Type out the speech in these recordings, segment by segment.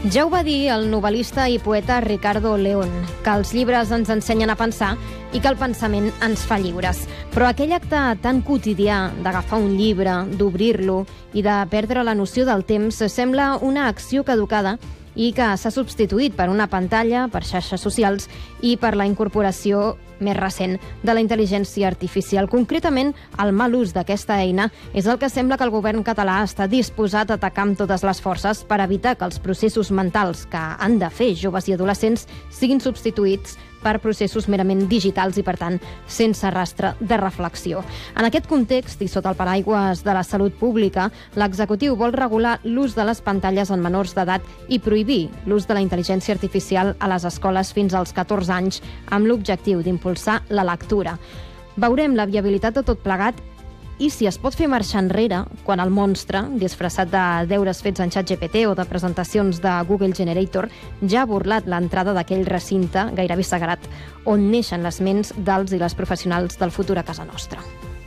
Ja ho va dir el novel·lista i poeta Ricardo León, que els llibres ens ensenyen a pensar i que el pensament ens fa lliures. Però aquell acte tan quotidià d'agafar un llibre, d'obrir-lo i de perdre la noció del temps sembla una acció caducada i que s'ha substituït per una pantalla, per xarxes socials i per la incorporació més recent de la intel·ligència artificial. Concretament, el mal ús d'aquesta eina és el que sembla que el govern català està disposat a atacar amb totes les forces per evitar que els processos mentals que han de fer joves i adolescents siguin substituïts per processos merament digitals i, per tant, sense rastre de reflexió. En aquest context, i sota el paraigües de la salut pública, l'executiu vol regular l'ús de les pantalles en menors d'edat i prohibir l'ús de la intel·ligència artificial a les escoles fins als 14 anys amb l'objectiu d'impulsar la lectura. Veurem la viabilitat de tot plegat i si es pot fer marxar enrere quan el monstre, disfressat de deures fets en ChatGPT o de presentacions de Google Generator, ja ha burlat l'entrada d'aquell recinte gairebé sagrat on neixen les ments dels i les professionals del futur a casa nostra.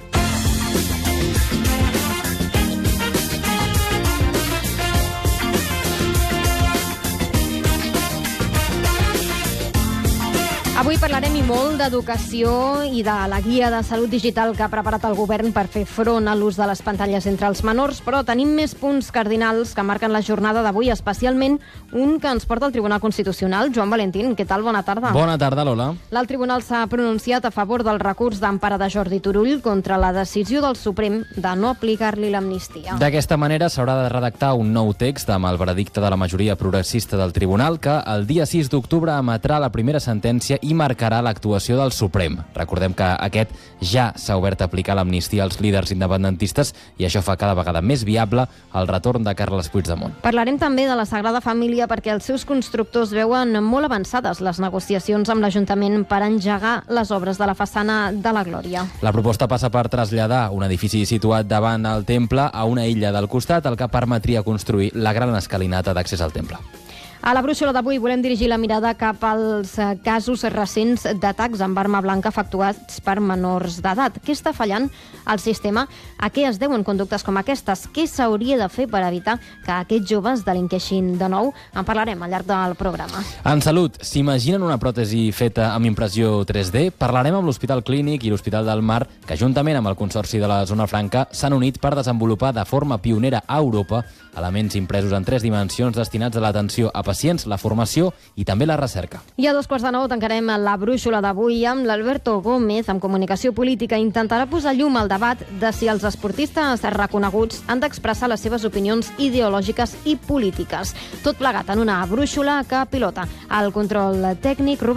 Avui parlarem i molt d'educació i de la guia de salut digital que ha preparat el govern per fer front a l'ús de les pantalles entre els menors, però tenim més punts cardinals que marquen la jornada d'avui, especialment un que ens porta al Tribunal Constitucional. Joan Valentín, què tal? Bona tarda. Bona tarda, Lola. L'alt tribunal s'ha pronunciat a favor del recurs d'empara de Jordi Turull contra la decisió del Suprem de no aplicar-li l'amnistia. D'aquesta manera s'haurà de redactar un nou text amb el veredicte de la majoria progressista del tribunal que el dia 6 d'octubre emetrà la primera sentència i marcarà l'actuació del Suprem. Recordem que aquest ja s'ha obert a aplicar l'amnistia als líders independentistes i això fa cada vegada més viable el retorn de Carles Puigdemont. Parlarem també de la Sagrada Família perquè els seus constructors veuen molt avançades les negociacions amb l'Ajuntament per engegar les obres de la façana de la Glòria. La proposta passa per traslladar un edifici situat davant el temple a una illa del costat, el que permetria construir la gran escalinata d'accés al temple. A la brúixola d'avui volem dirigir la mirada cap als casos recents d'atacs amb arma blanca efectuats per menors d'edat. Què està fallant al sistema? A què es deuen conductes com aquestes? Què s'hauria de fer per evitar que aquests joves delinqueixin de nou? En parlarem al llarg del programa. En salut, s'imaginen una pròtesi feta amb impressió 3D? Parlarem amb l'Hospital Clínic i l'Hospital del Mar, que juntament amb el Consorci de la Zona Franca s'han unit per desenvolupar de forma pionera a Europa elements impresos en 3 dimensions destinats a l'atenció a pacients, la formació i també la recerca. I a 2:15 tancarem la brúixola d'avui amb l'Alberto Gómez, amb comunicació política. Intentarà posar llum al debat de si els esportistes reconeguts han d'expressar les seves opinions ideològiques i polítiques. Tot plegat en una brúixola que pilota el control tècnic.